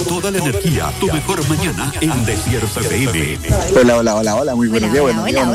toda la energía, tu mejor mañana en Despierta FM. Hola, muy buenos días. Buenos días.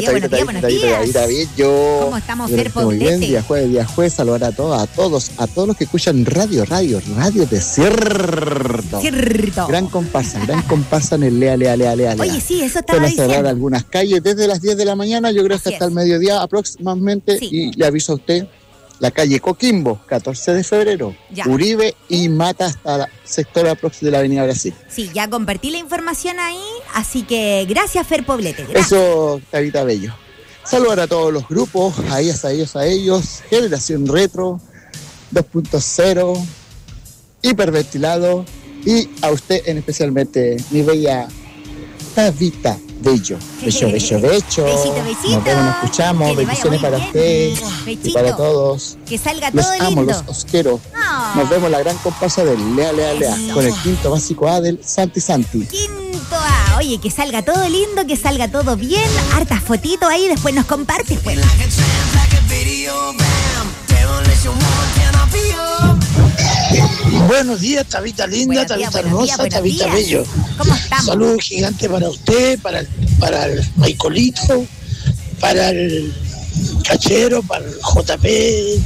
¿Cómo estamos, Fer Muy bien, Poblete? día jueves, saludar a todos los que escuchan Radio Desierto. Cierto. Gran comparsa en el Lea. Oye, sí, eso estaba van a cerrar diciendo. algunas calles desde las 10 de la mañana, yo creo que Así hasta es. el mediodía aproximadamente, Sí. y le aviso a usted, la calle Coquimbo, 14 de febrero, Ya. Uribe y Mata hasta la sector aprox de la Avenida Brasil. Sí, ya compartí la información ahí, así que gracias, Fer Poblete. Gracias. Eso, Tabita Bello. Saludar a todos los grupos, a ellos, Generación Retro, 2.0, Hiperventilado, y a usted en especialmente, mi bella Tabita Bello. Beso. Besito. Nos vemos, nos escuchamos. Que le vaya Bendiciones muy para bien. usted y Bechito. para todos. Que salga Los todo amo, lindo. los quiero. Ah. Nos vemos en la gran comparsa del Lea, Eso. con el quinto básico A del Santi. Quinto A. Oye, que salga todo lindo, que salga todo bien. Hartas fotitos ahí, después nos compartes, pues. Buenos días, Tabita linda, Tabita hermosa, Tabita bello. ¿Cómo estamos? Saludos gigantes para usted, para el Maicolito, para el Cachero, para el JP,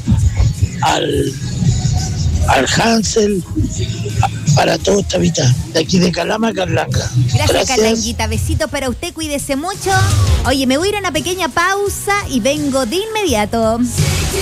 al Hansel, para todos, Tabita, de aquí de Calama, Carlanga. Gracias, Carlanguita. Besito para usted, cuídese mucho. Oye, me voy a ir a una pequeña pausa y vengo de inmediato.